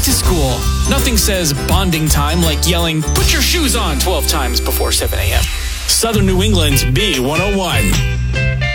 back to school. Nothing says bonding time like yelling, "Put your shoes on" 12 times before 7 a.m. Southern New England's B101.